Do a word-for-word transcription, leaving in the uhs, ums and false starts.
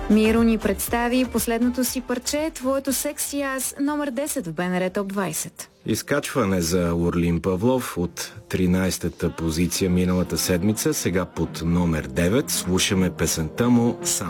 Миро ни представи последното си парче "Твоето секси аз", номер десет в БНР Топ двайсет. Изкачване за Орлин Павлов от тринайсета позиция миналата седмица, сега под номер девет. Слушаме песента му "Сам".